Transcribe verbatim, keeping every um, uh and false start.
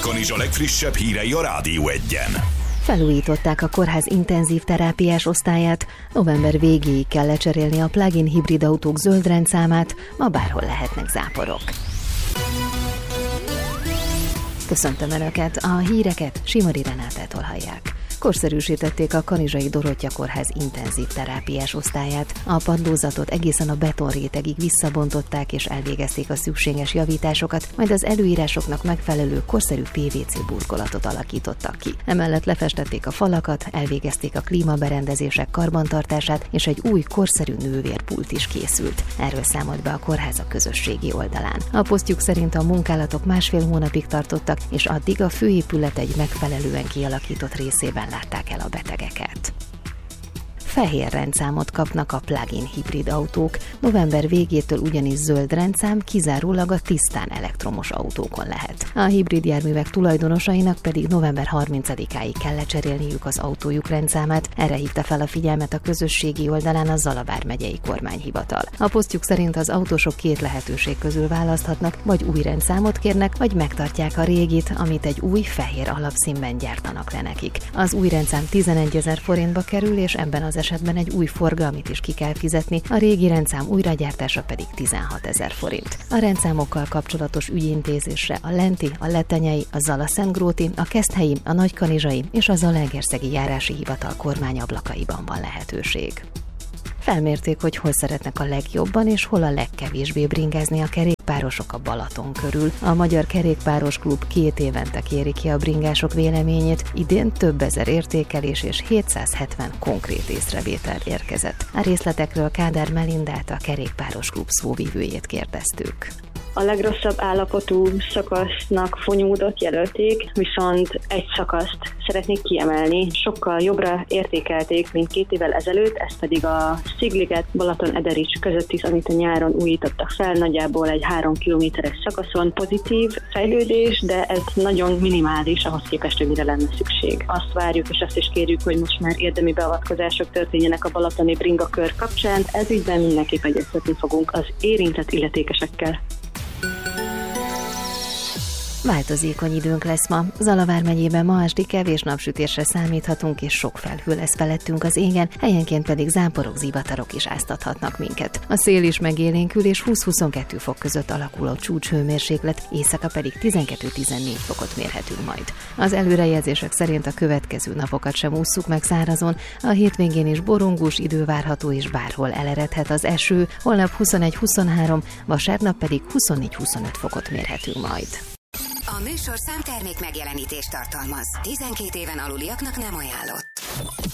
Kanizsa legfrissebb hírei a Rádió Egyen. Felújították a kórház intenzív terápiás osztályát, november végéig kell lecserélni a plug-in hibrid autók zöld rendszámát, ma bárhol lehetnek záporok. Köszöntöm Önöket, a híreket Simari Renátától hallják. Korszerűsítették a kanizsai Dorottya Kórház intenzív terápiás osztályát. A padlózatot egészen a betonrétegig visszabontották és elvégezték a szükséges javításokat, majd az előírásoknak megfelelő korszerű pé vé cé burkolatot alakítottak ki. Emellett lefestették a falakat, elvégezték a klímaberendezések karbantartását, és egy új korszerű nővérpult is készült. Erről számolt be a kórház a közösségi oldalán. A posztjuk szerint a munkálatok másfél hónapig tartottak, és addig a főépület egy megfelelően kialakított részében látták el a betegeket. Fehér rendszámot kapnak a plug-in hibrid autók, november végétől ugyanis zöld rendszám kizárólag a tisztán elektromos autókon lehet. A hibrid járművek tulajdonosainak pedig november harmincadikáig kell lecserélniük az autójuk rendszámát, erre hívta fel a figyelmet a közösségi oldalán a Zala vármegyei kormányhivatal. A posztjuk szerint az autósok két lehetőség közül választhatnak, vagy új rendszámot kérnek, vagy megtartják a régit, amit egy új fehér alapszínben gyártanak le nekik. Az új rendszám tizenegyezer forintba kerül, és ebben az esetben egy új forgalmit is ki kell fizetni, a régi rendszám újragyártása pedig tizenhatezer forint. A rendszámokkal kapcsolatos ügyintézésre a Lenti, a Letenyei, a Zala-Szentgróti, a Keszthelyi, a Nagykanizsai és a Zalaegerszegi járási hivatal kormányablakaiban van lehetőség. Felmérték, hogy hol szeretnek a legjobban és hol a legkevésbé bringázni a kerékpárosok a Balaton körül. A Magyar Kerékpáros Klub két évente kéri ki a bringások véleményét, idén több ezer értékelés és hétszázhetven konkrét észrevétel érkezett. A részletekről Kádár Melindát, a Kerékpáros Klub szóvivőjét kérdeztük. A legrosszabb állapotú szakasznak Fonyódot jelölték, viszont egy szakaszt szeretnék kiemelni. Sokkal jobbra értékelték, mint két évvel ezelőtt, ez pedig a Szigliget Balaton-Ederics közötti, amit a nyáron újítottak fel, nagyjából egy három kilométeres szakaszon. Pozitív fejlődés, de ez nagyon minimális ahhoz képest, hogy mire lenne szükség. Azt várjuk és azt is kérjük, hogy most már érdemi beavatkozások történjenek a balatoni bringakör kapcsán. Ez ügyben mindenképp egyeztetni fogunk az érintett illetékesekkel. Változékony időnk lesz ma. Zala vármegyében ma esti kevés napsütésre számíthatunk, és sok felhő lesz felettünk az égen, helyenként pedig záporok, zivatarok is áztathatnak minket. A szél is megélénkül, és húsz-huszonkettő fok között alakul a csúcshőmérséklet, éjszaka pedig tizenkettő-tizennégy fokot mérhetünk majd. Az előrejelzések szerint a következő napokat sem ússzuk meg szárazon, a hétvégén is borongós idő várható, és bárhol eleredhet az eső, holnap huszonegy-huszonhárom, vasárnap pedig huszonnégy-huszonöt fokot mérhetünk majd. A műsorszám termék megjelenítést tartalmaz. tizenkét éven aluliaknak nem ajánlott.